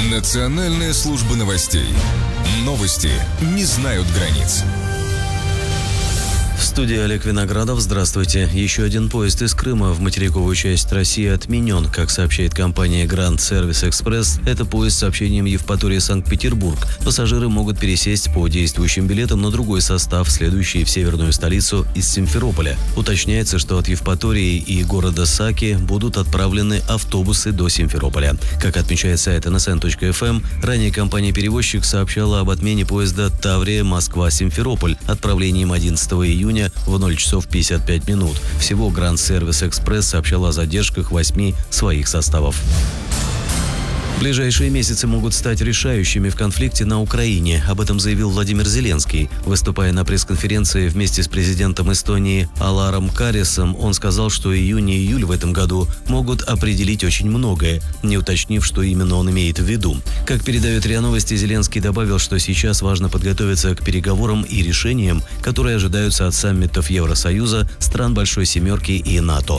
Национальная служба новостей. Новости не знают границ. В студии Олег Виноградов. Здравствуйте. Еще один поезд из Крыма в материковую часть России отменен. Как сообщает компания Grand Service Express, это поезд с сообщением Евпатория-Санкт-Петербург. Пассажиры могут пересесть по действующим билетам на другой состав, следующий в северную столицу из Симферополя. Уточняется, что от Евпатории и города Саки будут отправлены автобусы до Симферополя. Как отмечает сайт nsn.fm, ранее компания-перевозчик сообщала об отмене поезда Таврия-Москва-Симферополь отправлением 11 июня в 0 часов 55 минут. Всего Grand Service Express сообщал о задержках 8 своих составов. Ближайшие месяцы могут стать решающими в конфликте на Украине. Об этом заявил Владимир Зеленский. Выступая на пресс-конференции вместе с президентом Эстонии Аларом Карисом, он сказал, что июнь и июль в этом году могут определить очень многое, не уточнив, что именно он имеет в виду. Как передает РИА Новости, Зеленский добавил, что сейчас важно подготовиться к переговорам и решениям, которые ожидаются от саммитов Евросоюза, стран Большой Семерки и НАТО.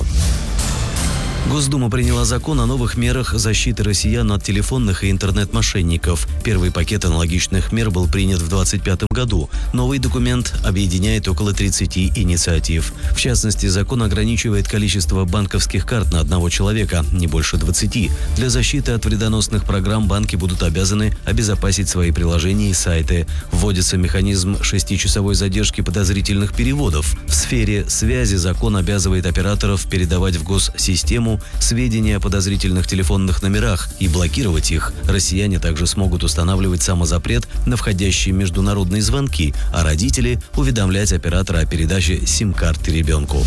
Госдума приняла закон о новых мерах защиты россиян от телефонных и интернет-мошенников. Первый пакет аналогичных мер был принят в 2025 году. Новый документ объединяет около 30 инициатив. В частности, закон ограничивает количество банковских карт на одного человека, не больше 20. Для защиты от вредоносных программ банки будут обязаны обезопасить свои приложения и сайты. Вводится механизм 6-часовой задержки подозрительных переводов. В сфере связи закон обязывает операторов передавать в госсистему сведения о подозрительных телефонных номерах и блокировать их. Россияне также смогут устанавливать самозапрет на входящие международные звонки, а родители уведомлять оператора о передаче сим-карты ребенку.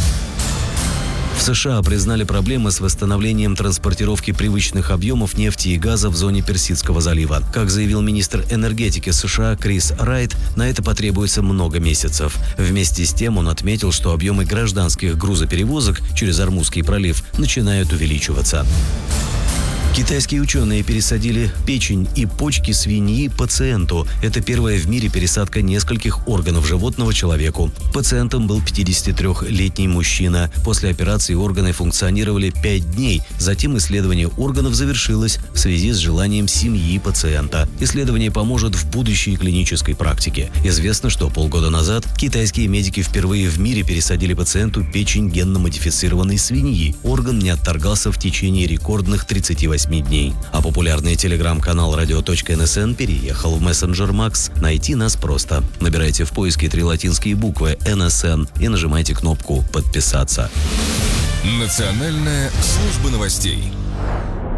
В США признали проблемы с восстановлением транспортировки привычных объемов нефти и газа в зоне Персидского залива. Как заявил министр энергетики США Крис Райт, на это потребуется много месяцев. Вместе с тем он отметил, что объемы гражданских грузоперевозок через Ормузский пролив начинают увеличиваться. Китайские ученые пересадили печень и почки свиньи пациенту. Это первая в мире пересадка нескольких органов животного человеку. Пациентом был 53-летний мужчина. После операции органы функционировали 5 дней. Затем исследование органов завершилось в связи с желанием семьи пациента. Исследование поможет в будущей клинической практике. Известно, что полгода назад китайские медики впервые в мире пересадили пациенту печень генно-модифицированной свиньи. Орган не отторгался в течение рекордных 38 дней. А популярный телеграм-канал radio.nsn переехал в мессенджер Max. Найти нас просто. Набирайте в поиске 3 латинские буквы NSN и нажимайте кнопку «Подписаться». Национальная служба новостей.